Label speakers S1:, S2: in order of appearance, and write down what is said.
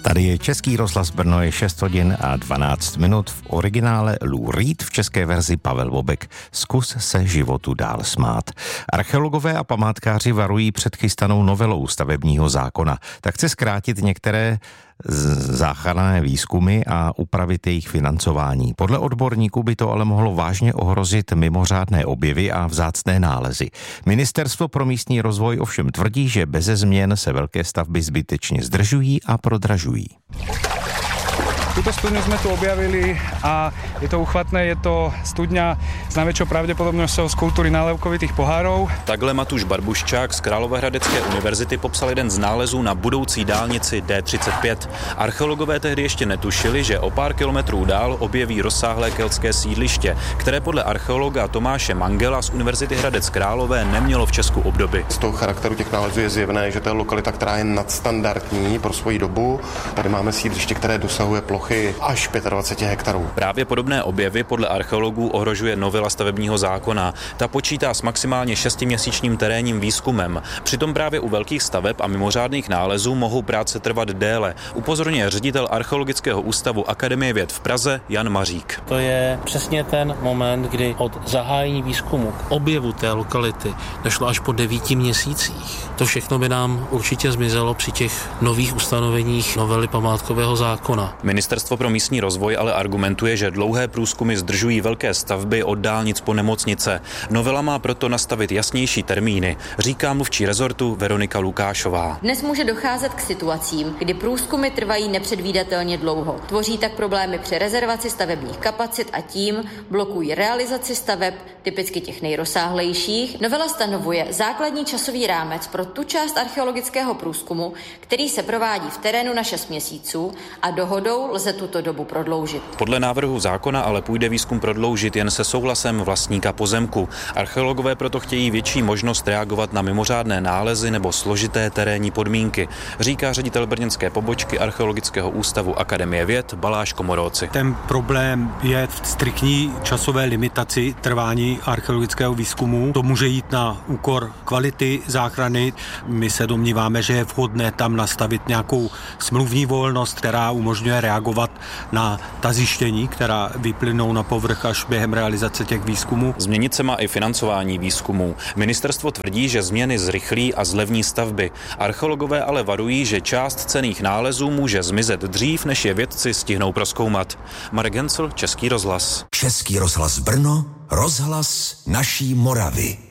S1: Tady je Český rozhlas Brno, je 6 hodin a 12 minut, v originále Lou Reed, v české verzi Pavel Bobek. Zkus se životu dál smát. Archeologové a památkáři varují před chystanou novelou stavebního zákona. Tak chce zkrátit některé záchranné výzkumy a upravit jejich financování. Podle odborníků by to ale mohlo vážně ohrozit mimořádné objevy a vzácné nálezy. Ministerstvo pro místní rozvoj ovšem tvrdí, že beze změn se velké stavby zbytečně zdržují a prodražují.
S2: Túto studňu sme tu objavili a je to uchvatné, je to studňa s najväčšou pravdepodobnosťou z kultúry nálevkovitých pohárov.
S3: Takhle Matuš Barbuščák z Královéhradecké univerzity popsal jeden z nálezů na budoucí dálnici D35. Archeologové tehdy ještě netušili, že o pár kilometrů dál objeví rozsáhlé keltské sídliště, které podle archeologa Tomáše Mangela z Univerzity Hradec Králové nemělo v Česku obdoby.
S4: Z toho charakteru těch nálezů je zjevné, že to je lokalita, která je nadstandardní pro svoji dobu. Tady máme sídliště, které dosahuje plochy až 25 hektarů.
S3: Právě podobné objevy podle archeologů ohrožuje novela stavebního zákona. Ta počítá s maximálně 6měsíčním terénním výzkumem. Přitom právě u velkých staveb a mimořádných nálezů mohou práce trvat déle. Upozorňuje ředitel Archeologického ústavu Akademie věd v Praze Jan Mařík.
S5: To je přesně ten moment, kdy od zahájení výzkumu k objevu té lokality došlo až po 9 měsících. To všechno by nám určitě zmizelo při těch nových ustanoveních novely památkového zákona.
S3: Ministerstvo pro místní rozvoj ale argumentuje, že dlouhé průzkumy zdržují velké stavby od dálnic po nemocnice. Novela má proto nastavit jasnější termíny, říká mluvčí rezortu Veronika Lukášová.
S6: Dnes může docházet k situacím, kdy průzkumy trvají nepředvídatelně dlouho. Tvoří tak problémy při rezervaci stavebních kapacit a tím blokují realizaci staveb, typicky těch nejrozsáhlejších. Novela stanovuje základní časový rámec pro tu část archeologického průzkumu, který se provádí v terénu na 6 měsíců a dohodou lze tuto dobu prodloužit.
S3: Podle návrhu zákona ale půjde výzkum prodloužit jen se souhlasem vlastníka pozemku. Archeologové proto chtějí větší možnost reagovat na mimořádné nálezy nebo složité terénní podmínky, říká ředitel brněnské pobočky Archeologického ústavu Akademie věd Baláš Komoróci.
S7: Ten problém je v striktní časové limitaci trvání archeologického výzkumu. To může jít na úkor kvality záchrany. My se domníváme, že je vhodné tam nastavit nějakou smluvní volnost, která umožňuje reagovat na ta zjištění, která vyplynou na povrch až během realizace těch výzkumů.
S3: Změnit se má i financování výzkumů. Ministerstvo tvrdí, že změny zrychlí a zlevní stavby. Archeologové ale varují, že část cenných nálezů může zmizet dřív, než je vědci stihnou prozkoumat. Marek Hencl, Český rozhlas.
S8: Český rozhlas Brno, rozhlas naší Moravy.